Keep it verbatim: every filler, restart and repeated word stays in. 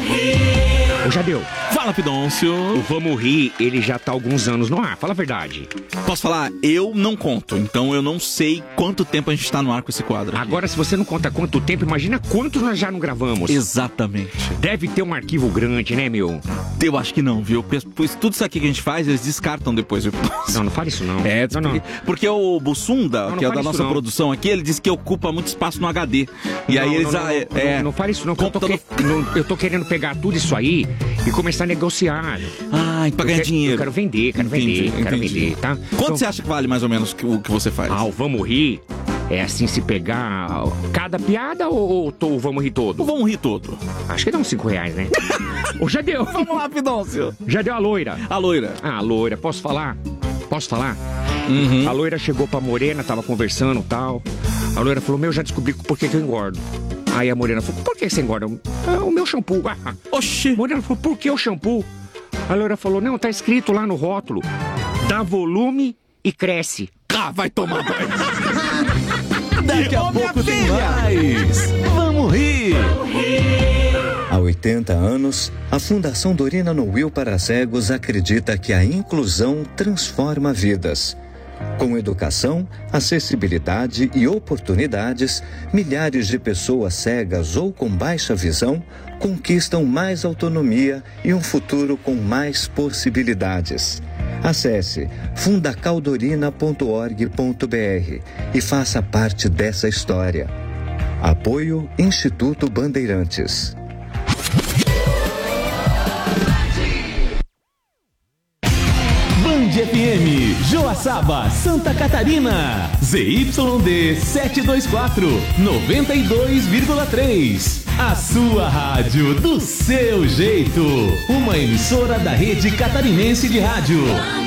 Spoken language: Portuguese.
Ô, Jadeu. Fala, Pidoncio. O Vamos Rir, ele já tá há alguns anos no ar, fala a verdade. Posso falar? Eu não conto, então eu não sei quanto tempo a gente tá no ar com esse quadro aqui. Agora, se você não conta quanto tempo, imagina quantos nós já não gravamos. Exatamente. Deve ter um arquivo grande, né, meu? Eu acho que não, viu? Pois tudo isso aqui que a gente faz, eles descartam depois, viu? Não, não fale isso não. É, não, não. Porque, porque o Bussunda, Não, não que é o da fale isso nossa não. produção aqui, ele disse que ocupa muito espaço no H D. E Não, aí eles... Não, não, é, não, é, não, não fale isso não, que eu tô, computador- que- não, eu tô querendo pegar tudo isso aí e começar a negociar. Ai, pra Eu ganhar que- dinheiro. Eu quero vender, quero Entendi, vender, quero entendi. vender, tá? Quanto Então- você acha que vale mais ou menos que- o que você faz? Ah, o Vamos Rir é assim, se pegar cada piada ou, ou tô- o Vamos Rir todo? Vamos rir todo. Acho que dá uns cinco reais, né? Ô, já deu. Vamos lá, Pidoncio. Já deu a loira. A loira. Ah, a loira, posso falar? Posso falar? Uhum. A loira chegou pra Morena, tava conversando e tal. A loira falou, meu, já descobri por que, que eu engordo. Aí a Morena falou, por que você engorda? "Ah, o meu shampoo. Ah, Oxi. a Morena falou, por que o shampoo? A loira falou, não, tá escrito lá no rótulo. Dá volume e cresce. Ah, vai tomar banho. Daqui a pouco tem mais. Vamos rir. Há oitenta anos, a Fundação Dorina Noel para Cegos acredita que a inclusão transforma vidas. Com educação, acessibilidade e oportunidades, milhares de pessoas cegas ou com baixa visão conquistam mais autonomia e um futuro com mais possibilidades. Acesse fundacaldorina ponto org ponto br e faça parte dessa história. Apoio Instituto Bandeirantes. Band F M, Joaçaba, Santa Catarina. Z Y D setecentos e vinte e quatro, noventa e dois vírgula três. A sua rádio do seu jeito. Uma emissora da Rede Catarinense de Rádio.